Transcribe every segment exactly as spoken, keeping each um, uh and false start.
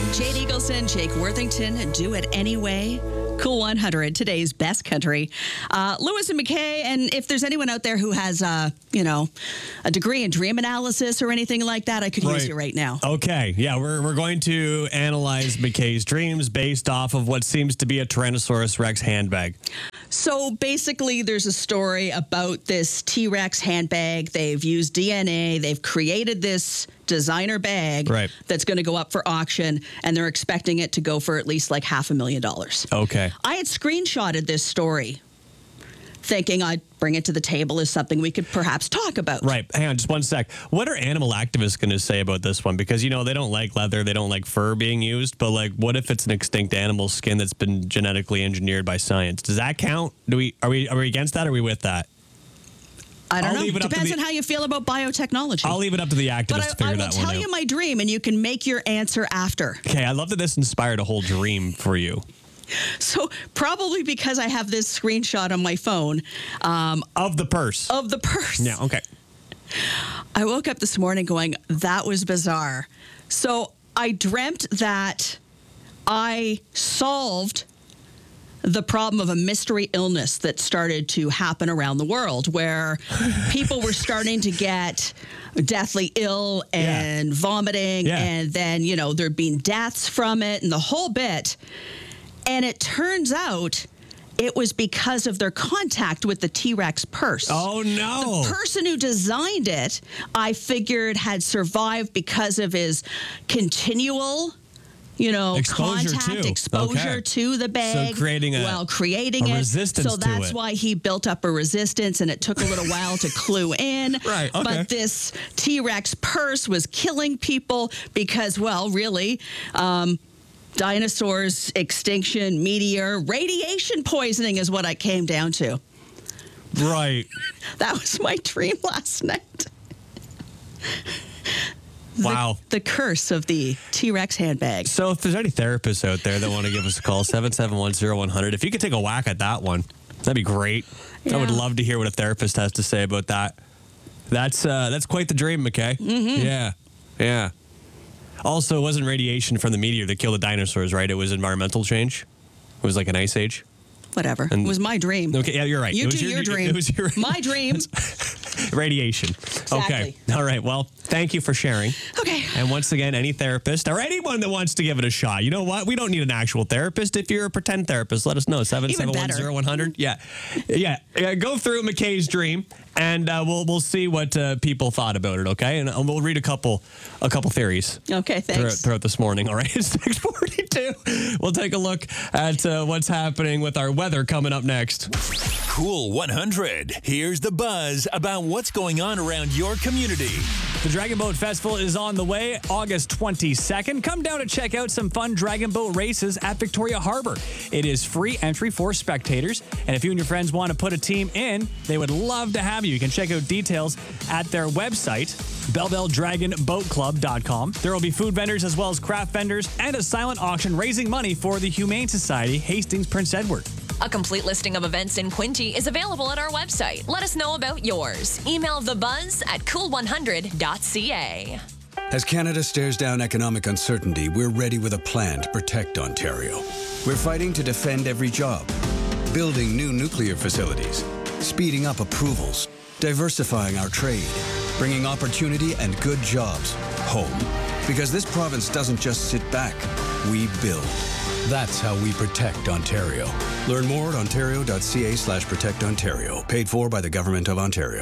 Jade Eagleson, Jake Worthington, Do It Anyway. Cool one hundred, today's best country. Uh, Lewis and McKay, and if there's anyone out there who has, uh, you know, a degree in dream analysis or anything like that, I could Right. use you right now. Okay, yeah, we're we're going to analyze McKay's dreams based off of what seems to be a Tyrannosaurus Rex handbag. So basically, there's a story about this T-Rex handbag. They've used D N A. They've created this designer bag Right. that's going to go up for auction, and they're expecting it to go for at least like half a million dollars. Okay. I had screenshotted this story, thinking I'd bring it to the table as something we could perhaps talk about. Right. Hang on just one sec. What are animal activists going to say about this one? Because, you know, they don't like leather. They don't like fur being used. But, like, what if it's an extinct animal skin that's been genetically engineered by science? Does that count? Do we Are we, are we against that or are we with that? I don't I'll know. leave it up to Depends the- on how you feel about biotechnology. I'll leave it up to the activists but to I, figure I will that tell one out. you my dream, and you can make your answer after. Okay, I love that this inspired a whole dream for you. So probably because I have this screenshot on my phone um, Of the purse. of the purse. Yeah, okay. I woke up this morning going, that was bizarre. So I dreamt that I solved the problem of a mystery illness that started to happen around the world, where people were starting to get deathly ill and Yeah. vomiting, Yeah. and then, you know, there'd been deaths from it and the whole bit. And it turns out it was because of their contact with the T-Rex purse. Oh, no. The person who designed it, I figured, had survived because of his continual, you know, Exposure contact, to. exposure Okay. to the bag. So creating a- while creating a it. resistance So to that's it. why he built up a resistance, and it took a little while to clue in. Right, okay. But this T-Rex purse was killing people because, well, really, um, dinosaurs, extinction, meteor, radiation poisoning is what I came down to. Right. That was my dream last night. Wow. The, the curse of the T-Rex handbag. So if there's any therapists out there that want to give us a call, seven seven one, zero one zero zero, if you could take a whack at that one, that'd be great. I would Yeah. love to hear what a therapist has to say about that. That's uh, that's quite the dream, McKay. Mm-hmm. Yeah. Yeah. Also, it wasn't radiation from the meteor that killed the dinosaurs, right? It was environmental change. It was like an ice age. Whatever. And- it was my dream. Okay, yeah, you're right. You It was do your, dream. It was your My dream. radiation. Okay. All right. Well, thank you for sharing. Okay. And once again, any therapist or anyone that wants to give it a shot, you know what? We don't need an actual therapist. If you're a pretend therapist, let us know. seven seven one, zero one zero zero. Yeah. Yeah. Yeah. Go through McKay's dream, and uh, we'll we'll see what uh, people thought about it, okay? And uh, we'll read a couple a couple theories. Okay, Throughout, thanks. throughout this morning. All right. It's six forty-two. We'll take a look at uh, what's happening with our weather coming up next. Cool one hundred. Here's the buzz about what's going on around your community. The Dragon Boat Festival is on the way, August twenty-second. Come down to check out some fun Dragon Boat races at Victoria Harbor. It is free entry for spectators, and if you and your friends want to put a team in, they would love to have you. You can check out details at their website, Belleville Dragon Boat Club dot com. There will be food vendors as well as craft vendors and a silent auction raising money for the Humane Society, Hastings Prince Edward. A complete listing of events in Quinte is available at our website. Let us know about yours. Email thebuzz at cool one hundred dot c a. As Canada stares down economic uncertainty, we're ready with a plan to protect Ontario. We're fighting to defend every job, building new nuclear facilities, speeding up approvals, diversifying our trade, bringing opportunity and good jobs home. Because this province doesn't just sit back, we build. That's how we protect Ontario. Learn more at ontario dot c a slash protect Ontario. Paid for by the Government of Ontario.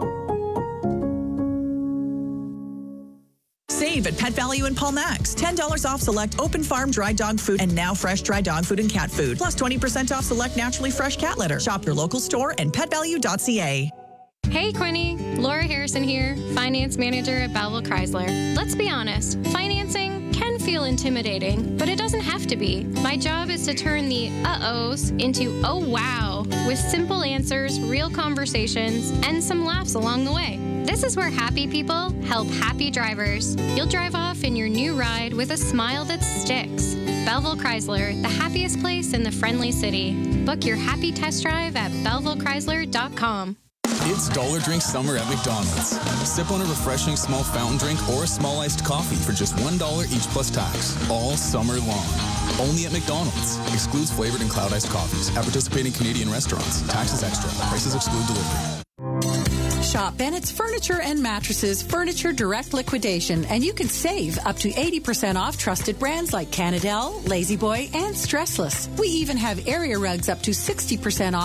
Save at Pet Value in Paul Max. ten dollars off select open farm dry dog food and now fresh dry dog food and cat food. Plus twenty percent off select naturally fresh cat litter. Shop your local store and pet value dot c a. Hey, Quinny. Laura Harrison here, Finance Manager at Belleville Chrysler. Let's be honest, financing can feel intimidating, but it doesn't have to be. My job is to turn the uh-ohs into oh wow with simple answers, real conversations, and some laughs along the way. This is where happy people help happy drivers. You'll drive off in your new ride with a smile that sticks. Belleville Chrysler, the happiest place in the friendly city. Book your happy test drive at belleville chrysler dot com. It's Dollar Drink Summer at McDonald's. Sip on a refreshing small fountain drink or a small iced coffee for just one dollar each plus tax. All summer long. Only at McDonald's. Excludes flavored and cloud iced coffees. At participating Canadian restaurants. Taxes extra. Prices exclude delivery. Shop Bennett's Furniture and Mattresses Furniture Direct Liquidation, and you can save up to eighty percent off trusted brands like Canadell, La-Z-Boy, and Stressless. We even have area rugs up to sixty percent off